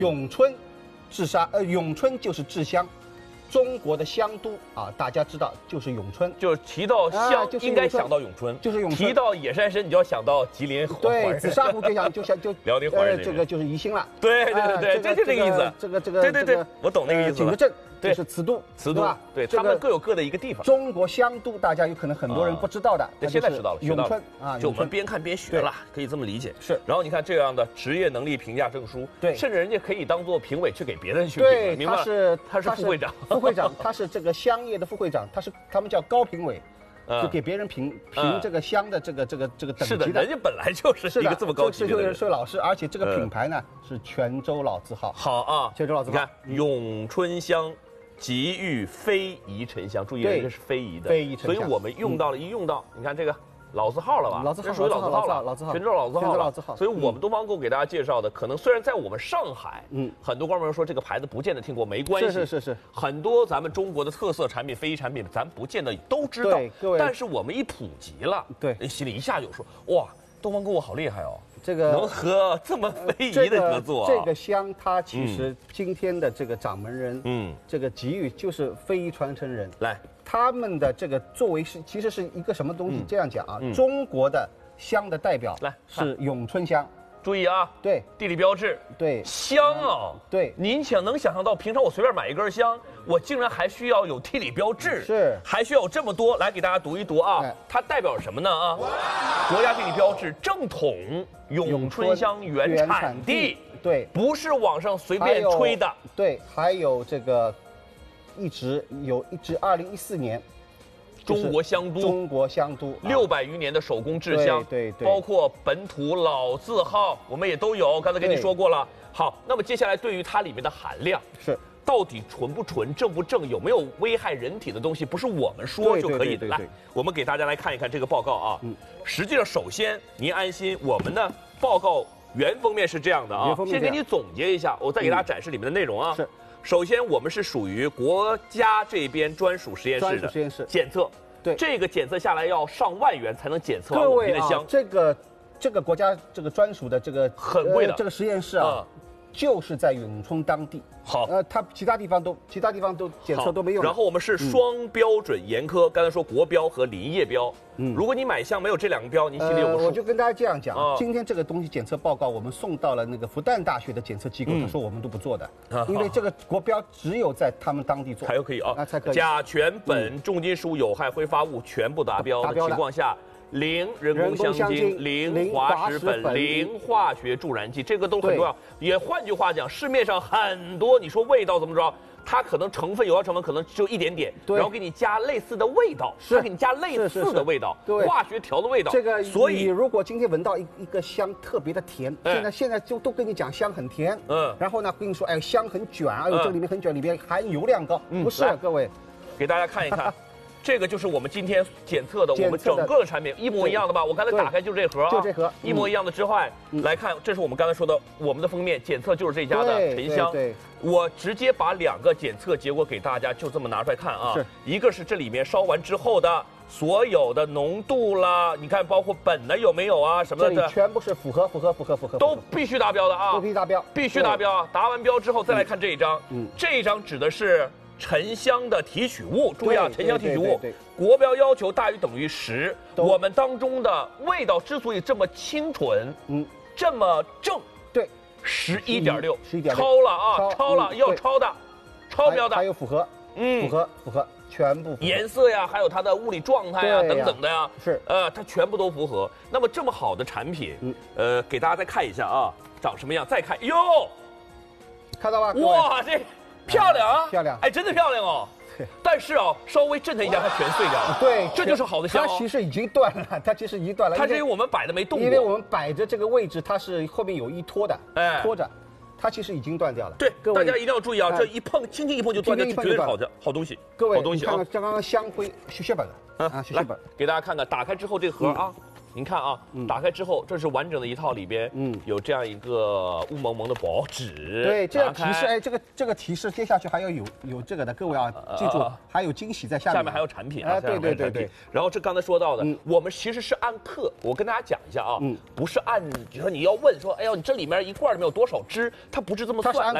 永春治沙，永春就是制香。中国的香都啊，大家知道就是永春， 就是提到香， 就是应该想到永春， 就是永春。 提到野山参，你就要想到吉林。 对，紫砂壶就辽宁怀仁这个就是宜兴了。 对，就这个意思。对，我懂那个意思。 景德镇就是瓷都， 瓷都，对，他们各有各的一个地方。 中国香都，大家有可能很多人不知道的， 对，现在知道了。 永春啊， 就我们边看边学了，可以这么理解。 是。 然后你看这样的职业能力评价证书， 对， 甚至人家可以当做评委去给别人去评。 对， 明白？他是副会长， 副会长，他是这个香业的副会长，他们叫高评委。就给别人评这个香的这个等级的。 是的，人家本来就是一个这么高级的人。 是老师，而且这个品牌呢是泉州老字号。 好啊， 泉州老字号。 你看永春香，吉豫非遗沉香，注意这个是非遗的。 非遗沉香。 所以我们用到了，你看这个。老字号了吧？ 老字号， 属于老字号了。 老字号， 泉州老字号了。 老字号。 所以我们东方购给大家介绍的，可能虽然在我们上海，很多观众说这个牌子不见得听过，没关系。 是。 很多咱们中国的特色产品、非遗产品，咱不见得都知道。 各位。 但是我们一普及了， 对， 人心里一下就说：哇，东方购物好厉害哦！ 这个能和这么非遗的合作。 这个香，它其实今天的这个掌门人，这个吉豫就是非遗传承人。 来。 他们的这个作为其实是一个什么东西？这样讲啊，中国的香的代表是永春香。 注意啊， 对， 地理标志， 对， 香啊， 对， 您能想象到，平常我随便买一根香，我竟然还需要有地理标志， 是， 还需要有这么多，来给大家读一读啊，它代表什么呢啊？国家地理标志正统永春香原产地， 对， 不是网上随便吹的， 对，还有这个。一直2014年， 中国香都600余年的手工制香， 对， 包括本土老字号，我们也都有。刚才跟你说过了。好，那么接下来对于它里面的含量是到底纯不纯、正不正，有没有危害人体的东西，不是我们说就可以的。来，我们给大家来看一看这个报告啊。实际上，首先您安心，我们的报告原封面是这样的啊。先给你总结一下，我再给大家展示里面的内容啊。 是。 首先，我们是属于国家这边专属实验室的检测， 对， 这个检测下来要上万元才能检测我们的香。 这个国家这个专属的这个很贵的这个实验室啊，就是在永春当地。 好， 它其他地方都检测都没用。 然后我们是双标准严苛，刚才说国标和林业标。如果你买香没有这2个标，您心里有个数。 我就跟大家这样讲，今天这个东西检测报告我们送到了那个复旦大学的检测机构，他说我们都不做的，因为这个国标只有在他们当地做才可以啊， 才可以。 甲醛、苯、重金属、有害挥发物全部达标的情况下。零人工香精、零滑石粉、零化学助燃剂，这个都很重要。也换句话讲，市面上很多你说味道怎么着，它可能成分有效成分可能只有一点点，然后给你加类似的味道，它给你加类似的味道，化学调的味道。 这个， 所以你如果今天闻到一个香特别的甜，现在就都跟你讲香很甜，然后呢跟你说哎香很卷啊，这里面很卷，里面含油量高，不是各位， 给大家看一看。这个就是我们今天检测的，我们整个的产品一模一样的吧？我刚才打开就是这盒啊， 就这盒一模一样的之外，来看，这是我们刚才说的，我们的封面检测就是这家的沉香。我直接把2个检测结果给大家，就这么拿出来看啊。一个是这里面烧完之后的所有的浓度啦，你看包括苯的有没有啊什么的， 全部是符合， 都必须达标的啊， 都必须达标， 必须达标。达完标之后再来看这一张，这一张指的是。沉香的提取物，注意啊，沉香提取物，国标要求大于等于10。我们当中的味道之所以这么清纯，这么正， 对 ，11.6，超了啊，超了，要超的，超标的， 还有符合，符合，全部符合颜色呀，还有它的物理状态呀，等等的呀， 是， 它全部都符合。那么这么好的产品，给大家再看一下啊，长什么样？再看，哟， 看到吧？ 哇，这。漂亮啊， 漂亮！ 哎，真的漂亮哦。但是啊，稍微震它一下，它全碎掉了。 对， 这就是好的香。 它其实已经断了，它其实已经断了。 它是因为我们摆的没动过。 因为我们摆着这个位置，它是后面有一托的，拖着，它其实已经断掉了。 对，大家一定要注意啊，这一碰，轻轻一碰就断掉，绝对是好东西。 各位， 好东西啊！ 看看刚刚香灰血本了啊，血本。 给大家看看，打开之后这个盒啊， 您看啊，打开之后，这是完整的一套，里边有这样一个雾蒙蒙的薄纸。 对，这样提示，哎，这个提示接下去还要有这个的，各位要记住，还有惊喜在下面。 下面还有产品啊， 对。 然后这刚才说到的，我们其实是按克，我跟大家讲一下啊，不是按，比如说你要问说，哎呦，你这里面一罐里面有多少支，它不是这么算。